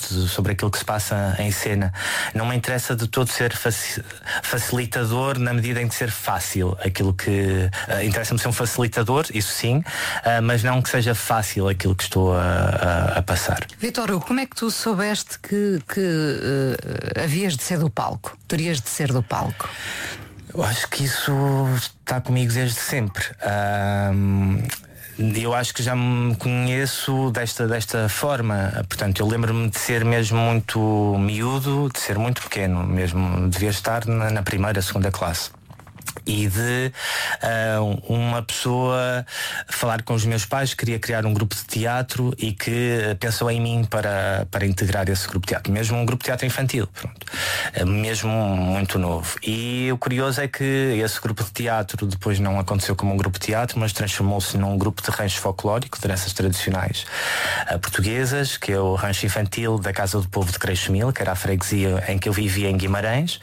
sobre aquilo que se passa em cena. Não me interessa de todo ser facilitador na medida em que ser fácil aquilo que... interessa-me ser um facilitador, isso sim, mas não que seja fácil aquilo que estou a passar. Vítor Hugo, como é que tu soubeste que havias de ser do palco? Terias de ser do palco? Eu acho que isso está comigo desde sempre. Eu acho que já me conheço desta forma. Portanto, eu lembro-me de ser mesmo muito miúdo, de ser muito pequeno mesmo. Devia estar na primeira, segunda classe. E de uma pessoa falar com os meus pais, queria criar um grupo de teatro e que pensou em mim para integrar esse grupo de teatro, mesmo um grupo de teatro infantil, pronto. Mesmo muito novo. E o curioso é que esse grupo de teatro depois não aconteceu como um grupo de teatro, mas transformou-se num grupo de rancho folclórico, de danças tradicionais portuguesas, que é o rancho infantil da Casa do Povo de Creixemil, que era a freguesia em que eu vivia em Guimarães,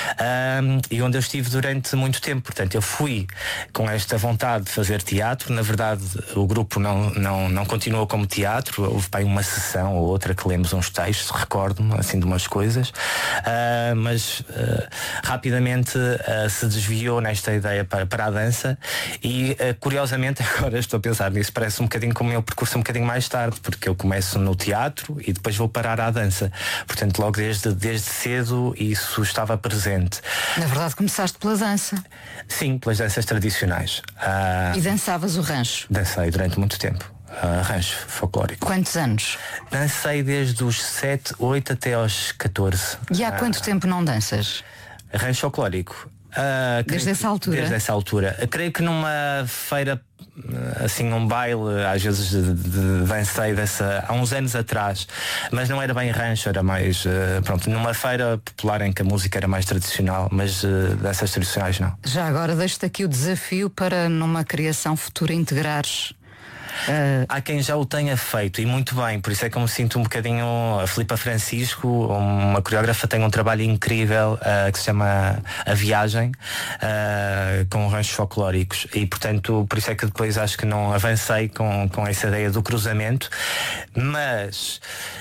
e onde eu estive durante muito tempo. Portanto, eu fui com esta vontade de fazer teatro. Na verdade, o grupo não continuou como teatro. Houve bem uma sessão ou outra que lemos uns textos, recordo-me assim de umas coisas, mas rapidamente se desviou nesta ideia para a dança e curiosamente, agora estou a pensar nisso, parece um bocadinho como o meu percurso um bocadinho mais tarde, porque eu começo no teatro e depois vou parar à dança. Portanto, logo desde cedo isso estava presente. Na verdade, começaste pela dança. Sim, pelas danças tradicionais. E dançavas o rancho? Dancei durante muito tempo. Rancho folclórico. Quantos anos? Dancei desde os 7, 8 até aos 14. E há quanto tempo não danças? Rancho folclórico. Desde essa altura? Desde essa altura. Creio que numa feira, assim, um baile, às vezes dancei há uns anos atrás, mas não era bem rancho, era mais, pronto, numa feira popular em que a música era mais tradicional, mas dessas tradicionais não. Já agora deixo-te aqui o desafio para numa criação futura integrares. Há quem já o tenha feito e muito bem, por isso é que eu me sinto um bocadinho. A Filipa Francisco, uma coreógrafa, tem um trabalho incrível que se chama A Viagem, com ranchos folclóricos, e portanto por isso é que depois acho que não avancei com essa ideia do cruzamento, mas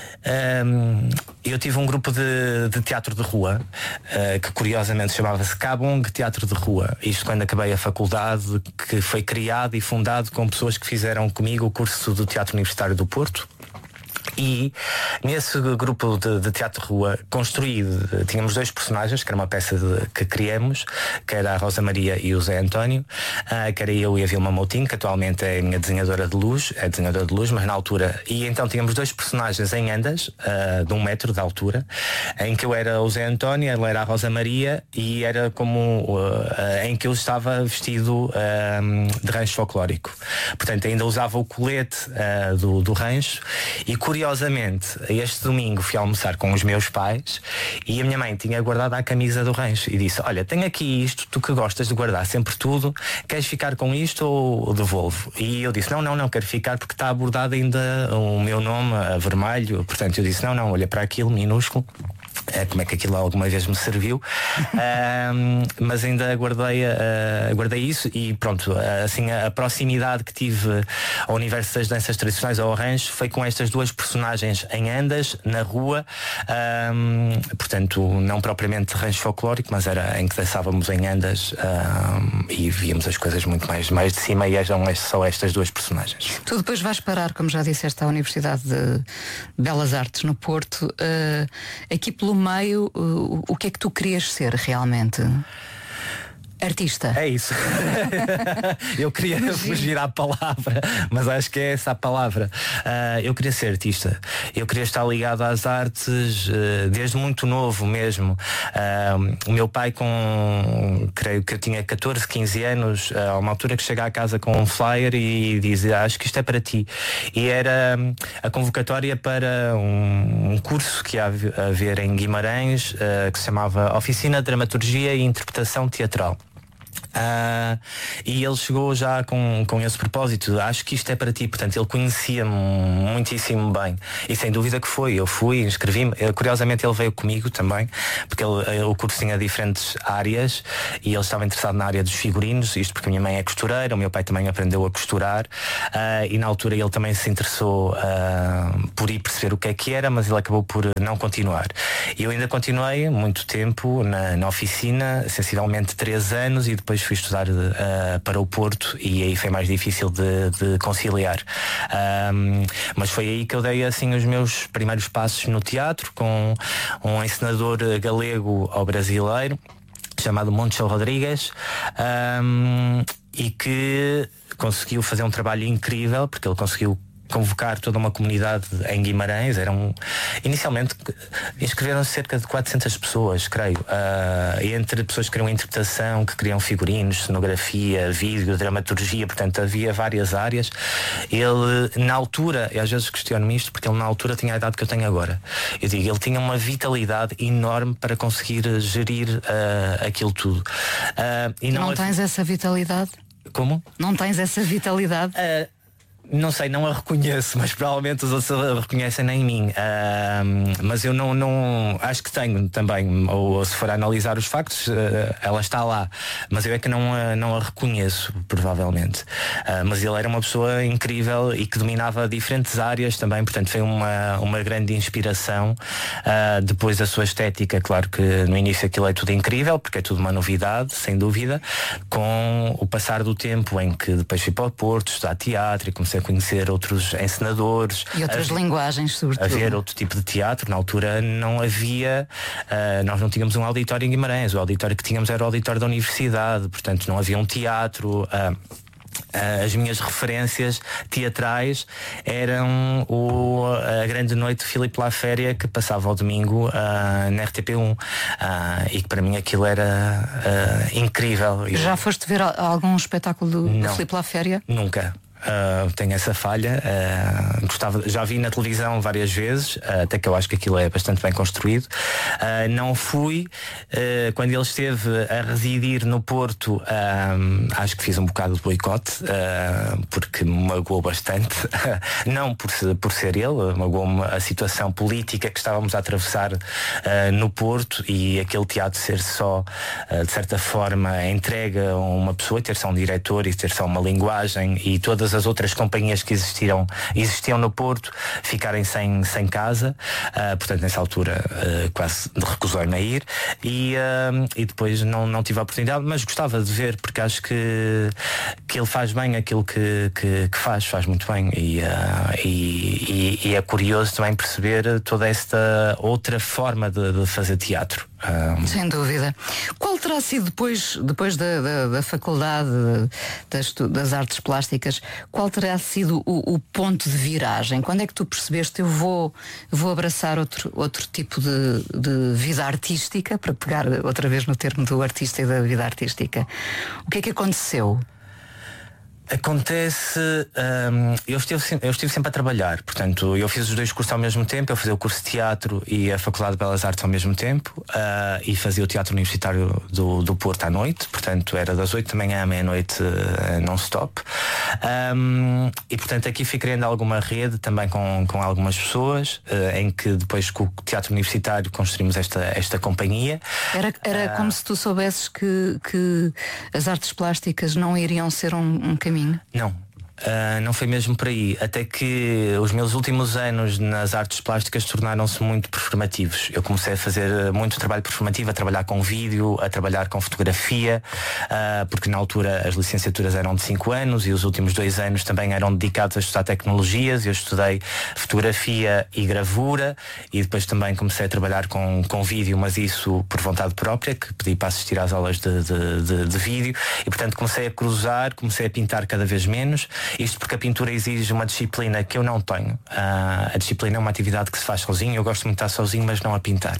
eu tive um grupo de teatro de rua que curiosamente chamava-se Cabong Teatro de Rua. Isto quando acabei a faculdade, que foi criado e fundado com pessoas que fizeram comigo o curso do Teatro Universitário do Porto. E nesse grupo de teatro de rua tínhamos dois personagens, que era uma peça que criamos, que era a Rosa Maria e o Zé António, que era eu e a Vilma Moutinho, que atualmente é a minha desenhadora de luz, mas na altura. E então tínhamos dois personagens em andas, de 1 metro de altura, em que eu era o Zé António, ela era a Rosa Maria, e era como em que eu estava vestido de rancho folclórico. Portanto, ainda usava o colete do rancho. E curiosamente, este domingo fui almoçar com os meus pais e a minha mãe tinha guardado a camisa do rancho e disse: olha, tenho aqui isto, tu que gostas de guardar sempre tudo, queres ficar com isto ou devolvo? E eu disse: não, quero ficar porque está abordado ainda o meu nome a vermelho. Portanto eu disse: não, olha para aquilo minúsculo. Como é que aquilo alguma vez me serviu, mas ainda guardei isso. E pronto, assim, a proximidade que tive ao universo das danças tradicionais, ao rancho, foi com estas duas personagens em andas, na rua, portanto não propriamente rancho folclórico, mas era em que dançávamos em andas, e víamos as coisas muito mais de cima, e eram só estas duas personagens. Tu depois vais parar, como já disseste, à Universidade de Belas Artes no Porto. Aqui pelo meio, o que é que tu querias ser realmente? Artista. É isso. Eu queria fugir à palavra, mas acho que é essa a palavra. Eu queria ser artista. Eu queria estar ligado às artes desde muito novo mesmo. O meu pai, creio que eu tinha 14, 15 anos, a uma altura que chega à casa com um flyer e diz: acho que isto é para ti. E era a convocatória para um curso que ia haver em Guimarães, que se chamava Oficina de Dramaturgia e Interpretação Teatral. E ele chegou já com esse propósito, acho que isto é para ti. Portanto, ele conhecia-me muitíssimo bem e sem dúvida que foi. Eu fui, inscrevi-me, curiosamente ele veio comigo também, porque o curso tinha diferentes áreas e ele estava interessado na área dos figurinos, isto porque a minha mãe é costureira, o meu pai também aprendeu a costurar, e na altura ele também se interessou por ir perceber o que era, mas ele acabou por não continuar. E eu ainda continuei muito tempo na oficina, sensivelmente 3 anos, e depois fui estudar para o Porto, e aí foi mais difícil de conciliar. Mas foi aí que eu dei assim os meus primeiros passos no teatro, com um encenador galego ao brasileiro chamado Moncho Rodrigues, e que conseguiu fazer um trabalho incrível, porque ele conseguiu convocar toda uma comunidade em Guimarães. Inicialmente inscreveram-se cerca de 400 pessoas, creio, entre pessoas que queriam interpretação, que queriam figurinos, cenografia, vídeo, dramaturgia, portanto havia várias áreas. Ele, na altura, e às vezes questiono-me isto, porque ele na altura tinha a idade que eu tenho agora. Eu digo, ele tinha uma vitalidade enorme para conseguir gerir aquilo tudo. E não tens essa vitalidade? Como? Não tens essa vitalidade? Não sei, não a reconheço, mas provavelmente os outros a reconhecem em mim. Mas eu não acho que tenho também, ou se for a analisar os factos, ela está lá, mas eu é que não a reconheço, provavelmente. Mas ele era uma pessoa incrível e que dominava diferentes áreas também, portanto foi uma grande inspiração. Depois a sua estética, claro que no início aquilo é tudo incrível, porque é tudo uma novidade, sem dúvida. Com o passar do tempo em que depois fui para o Porto estudar teatro e comecei a conhecer outros encenadores e outras linguagens, sobretudo. A ver outro tipo de teatro. Na altura não havia, nós não tínhamos um auditório em Guimarães, o auditório que tínhamos era o auditório da universidade, portanto não havia um teatro. As minhas referências teatrais eram a Grande Noite de Filipe Laféria, que passava ao domingo na RTP1, e que para mim aquilo era incrível. Já foste ver algum espetáculo do Filipe Laféria? Nunca. Tenho essa falha. Já vi na televisão várias vezes, até que eu acho que aquilo é bastante bem construído. Não fui. Quando ele esteve a residir no Porto, acho que fiz um bocado de boicote, porque me magoou bastante. Não por ser ele, magoou-me a situação política que estávamos a atravessar no Porto, e aquele teatro ser só, de certa forma, entregue a uma pessoa, ter só um diretor e ter só uma linguagem, e todas as outras companhias que existiam no Porto ficarem sem casa. Portanto, nessa altura quase recusei-me a ir, e depois não tive a oportunidade, mas gostava de ver, porque acho que ele faz bem aquilo que faz muito bem, e é curioso também perceber toda esta outra forma de fazer teatro. Sem dúvida. Qual terá sido depois da faculdade das artes plásticas, qual terá sido o ponto de viragem? Quando é que tu percebeste, eu vou abraçar outro tipo de vida artística, para pegar outra vez no termo do artista e da vida artística? O que é que aconteceu? Acontece, eu estive sempre a trabalhar, portanto eu fiz os 2 cursos ao mesmo tempo. Eu fazia o curso de teatro e a Faculdade de Belas Artes ao mesmo tempo, e fazia o teatro universitário do Porto à noite, portanto era das 8 da manhã à meia-noite, non-stop, e portanto aqui fui criando alguma rede também com algumas pessoas, em que depois com o teatro universitário construímos esta companhia. Era como se tu soubesses que as artes plásticas não iriam ser um caminho. Não. Não foi mesmo por aí, até que os meus últimos anos nas artes plásticas tornaram-se muito performativos. Eu comecei a fazer muito trabalho performativo, a trabalhar com vídeo, a trabalhar com fotografia, porque na altura as licenciaturas eram de 5 anos e os últimos 2 anos também eram dedicados a estudar tecnologias. Eu estudei fotografia e gravura, e depois também comecei a trabalhar com vídeo, mas isso por vontade própria, que pedi para assistir às aulas de vídeo, e portanto comecei a cruzar, comecei a pintar cada vez menos. Isto porque a pintura exige uma disciplina que eu não tenho. A disciplina é uma atividade que se faz sozinho. Eu gosto muito de estar sozinho, mas não a pintar.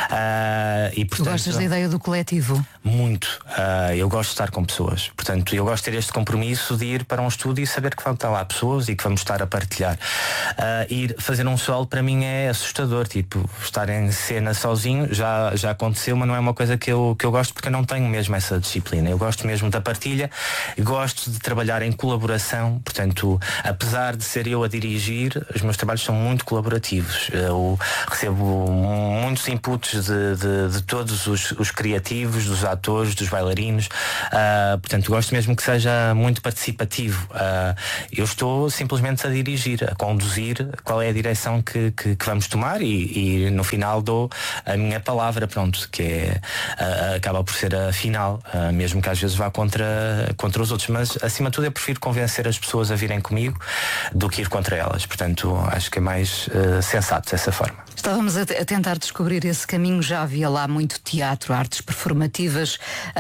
E, portanto, tu gostas da ideia do coletivo? Muito. Eu gosto de estar com pessoas. Portanto, eu gosto de ter este compromisso de ir para um estúdio e saber que vão estar lá pessoas e que vamos estar a partilhar. Ir fazer um solo para mim é assustador. Tipo, estar em cena sozinho já aconteceu, mas não é uma coisa que eu gosto, porque eu não tenho mesmo essa disciplina. Eu gosto mesmo da partilha, gosto de trabalhar em colaboração. Portanto, apesar de ser eu a dirigir, os meus trabalhos são muito colaborativos. Eu recebo muitos inputs de todos os criativos, dos atores, dos bailarinos. Portanto, gosto mesmo que seja muito participativo. Eu estou simplesmente a dirigir, a conduzir qual é a direção que vamos tomar e no final dou a minha palavra, pronto, que acaba por ser a final, mesmo que às vezes vá contra os outros, mas acima de tudo eu prefiro convencer as pessoas a virem comigo do que ir contra elas. Portanto, acho que é mais sensato dessa forma. Estávamos a tentar descobrir esse caminho, já havia lá muito teatro, artes performativas.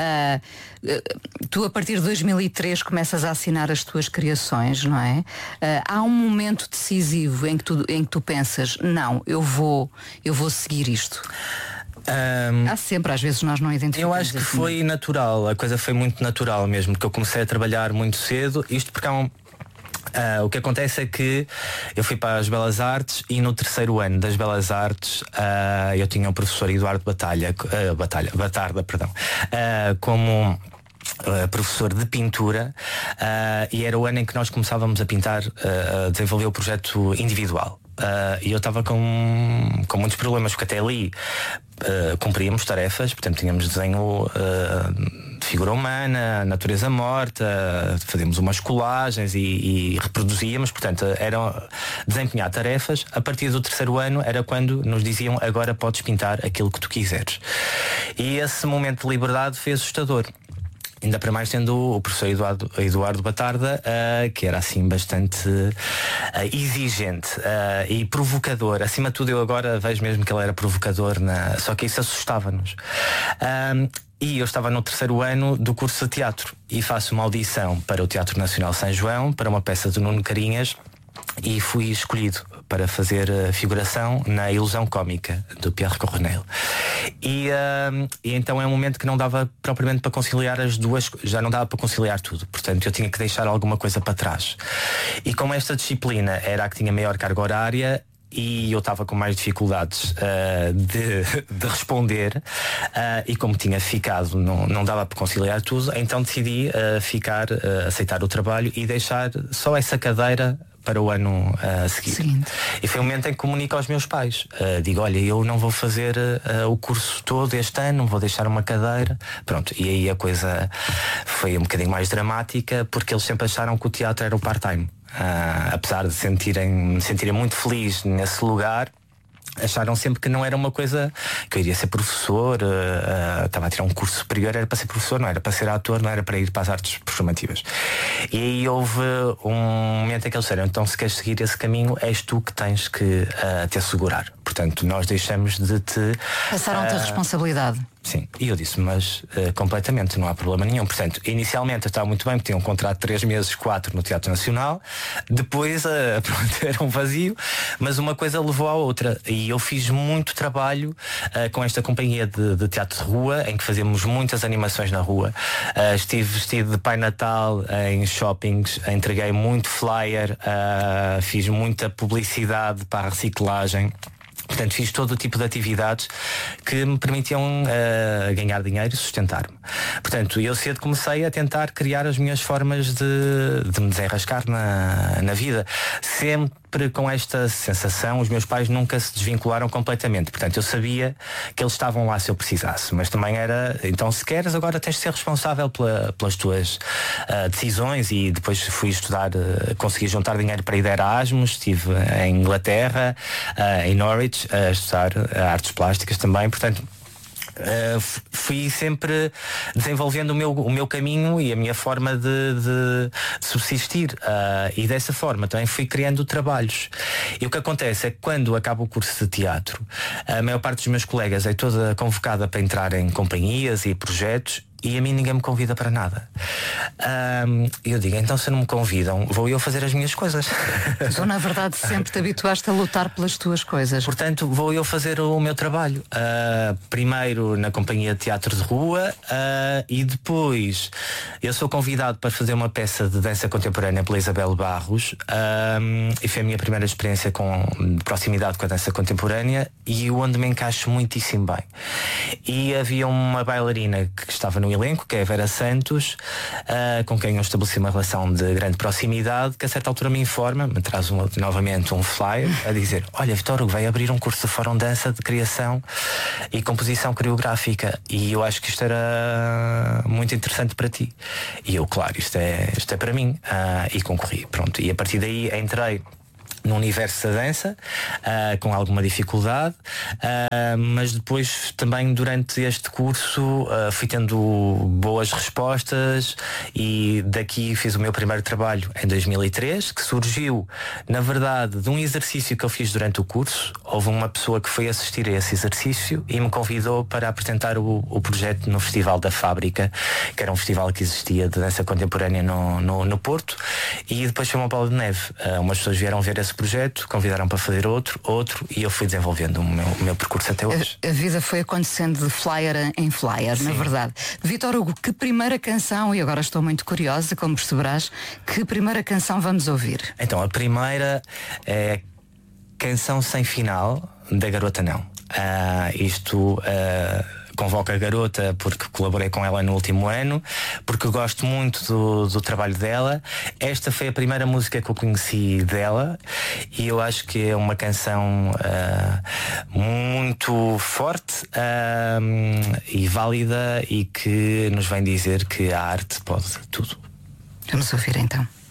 Tu a partir de 2003 começas a assinar as tuas criações, não é? Há um momento decisivo em que tu pensas, não, eu vou seguir isto. Há sempre, às vezes nós não identificamos. Eu acho que foi natural, a coisa foi muito natural mesmo, porque eu comecei a trabalhar muito cedo, isto porque o que acontece é que eu fui para as Belas Artes e no terceiro ano das Belas Artes eu tinha o professor Eduardo Batarda, como professor de pintura, e era o ano em que nós começávamos a pintar, a desenvolver o projeto individual. E eu estava com muitos problemas, porque até ali cumpríamos tarefas, portanto tínhamos desenho de figura humana, natureza morta, fazíamos umas colagens e reproduzíamos, portanto era desempenhar tarefas. A partir do terceiro ano era quando nos diziam, agora podes pintar aquilo que tu quiseres. E esse momento de liberdade foi assustador. Ainda para mais tendo o professor Eduardo Batarda, que era assim bastante exigente e provocador. Acima de tudo, eu agora vejo mesmo que ele era provocador, só que isso assustava-nos. E eu estava no terceiro ano do curso de teatro e faço uma audição para o Teatro Nacional São João, para uma peça do Nuno Carinhas, e fui escolhido para fazer a figuração na Ilusão Cómica do Pierre Corneille. E então é um momento que não dava propriamente para conciliar as duas, já não dava para conciliar tudo, portanto eu tinha que deixar alguma coisa para trás. E como esta disciplina era a que tinha maior carga horária e eu estava com mais dificuldades de responder, e como tinha ficado, não dava para conciliar tudo, então decidi aceitar o trabalho e deixar só essa cadeira para o ano seguinte. E foi um momento em que comunico aos meus pais. Digo, olha, eu não vou fazer o curso todo este ano, vou deixar uma cadeira. Pronto, e aí a coisa foi um bocadinho mais dramática, porque eles sempre acharam que o teatro era o part-time. Apesar de me sentirem muito feliz nesse lugar, acharam sempre que não era uma coisa que eu iria ser professor, estava a tirar um curso superior, era para ser professor, não era para ser ator, não era para ir para as artes performativas. E aí houve um momento em que eles disseram, então se queres seguir esse caminho, és tu que tens que te assegurar. Portanto, nós deixamos de te... Passaram-te a responsabilidade. Sim, e eu disse, mas completamente, não há problema nenhum. Portanto, inicialmente eu estava muito bem, porque tinha um contrato de 3 meses, 4 no Teatro Nacional. Depois, pronto, era um vazio, mas uma coisa levou à outra. E eu fiz muito trabalho com esta companhia de teatro de rua, em que fazíamos muitas animações na rua. Estive vestido de Pai Natal em shoppings, entreguei muito flyer, fiz muita publicidade para a reciclagem. Portanto, fiz todo o tipo de atividades que me permitiam ganhar dinheiro e sustentar-me. Portanto, eu cedo comecei a tentar criar as minhas formas de me desenrascar na vida. Sempre com esta sensação, os meus pais nunca se desvincularam completamente. Portanto, eu sabia que eles estavam lá se eu precisasse. Mas também era, então se queres, agora tens de ser responsável pelas tuas decisões. E depois fui estudar, consegui juntar dinheiro para ir a Erasmus. Estive em Inglaterra, em Norwich, a estudar artes plásticas também. Portanto, fui sempre desenvolvendo o meu caminho e a minha forma de subsistir, e dessa forma também fui criando trabalhos. E o que acontece é que quando acaba o curso de teatro, a maior parte dos meus colegas é toda convocada para entrar em companhias e projetos, e a mim ninguém me convida para nada. Eu digo, então se não me convidam, vou eu fazer as minhas coisas. Então, na verdade, sempre te habituaste a lutar pelas tuas coisas. Portanto, vou eu fazer o meu trabalho. Primeiro na Companhia de Teatro de Rua, e depois eu sou convidado para fazer uma peça de dança contemporânea pela Isabel Barros, e foi a minha primeira experiência de proximidade com a dança contemporânea, e onde me encaixo muitíssimo bem. E havia uma bailarina que estava no elenco, que é a Vera Santos, com quem eu estabeleci uma relação de grande proximidade, que a certa altura me informa, me traz novamente um flyer a dizer: olha, Vítor Hugo vai abrir um curso de fórum dança de criação e composição coreográfica, e eu acho que isto era muito interessante para ti. E eu, claro, isto é para mim, e concorri, pronto. E a partir daí entrei no universo da dança, com alguma dificuldade, mas depois também durante este curso fui tendo boas respostas, e daqui fiz o meu primeiro trabalho em 2003, que surgiu na verdade de um exercício que eu fiz durante o curso. Houve uma pessoa que foi assistir a esse exercício e me convidou para apresentar o projeto no Festival da Fábrica, que era um festival que existia de dança contemporânea no Porto, e depois foi uma bola de neve. Umas pessoas vieram ver esse projeto, convidaram para fazer outro, e eu fui desenvolvendo o meu percurso até hoje. A vida foi acontecendo de flyer em flyer, na verdade. Vítor Hugo, que primeira canção, e agora estou muito curiosa, como perceberás, que primeira canção vamos ouvir? Então, a primeira é Canção Sem Final, da Garota Não. Convoco a garota porque colaborei com ela no último ano, porque gosto muito do trabalho dela. Esta foi a primeira música que eu conheci dela, e eu acho que é uma canção muito forte e válida, e que nos vem dizer que a arte pode tudo. Vamos ouvir então.